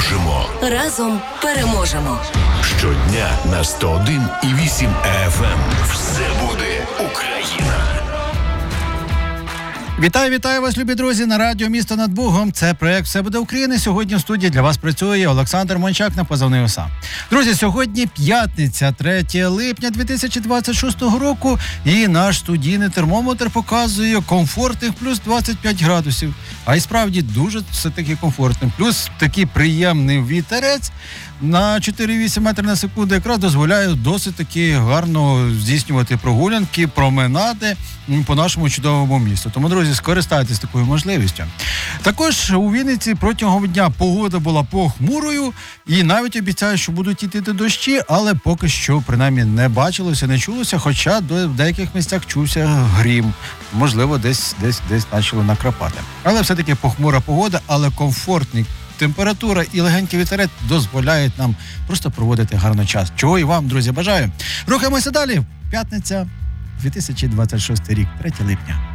дружимо. Разом переможемо. Щодня на 101,8 FM. Все буде Україна. Вітаю вас, любі друзі, на радіо «Місто над Бугом». Це проект «Все буде Україна». Сьогодні в студії для вас працює Олександр Мончак на позивний ОСА. Друзі, сьогодні п'ятниця, 3 липня 2026 року, і наш студійний термометр показує комфортних плюс 25 градусів. А і справді дуже все-таки комфортно. Плюс такий приємний вітерець на 4,8 метри на секунду якраз дозволяє досить таки гарно здійснювати прогулянки, променади по нашому чудовому місту. Тому, друзі, скористайтесь такою можливістю. Також у Вінниці протягом дня погода була похмурою і навіть обіцяють, що будуть йти дощі, але поки що, принаймні, не бачилося, не чулося, хоча в деяких місцях чувся грім. Можливо, десь почало накрапати. Але все-таки похмура погода, але комфортний. Температура і легенький вітерець дозволяють нам просто проводити гарно час. Чого і вам, друзі, бажаю. Рухаємося далі. П'ятниця, 2026 рік, 3 липня.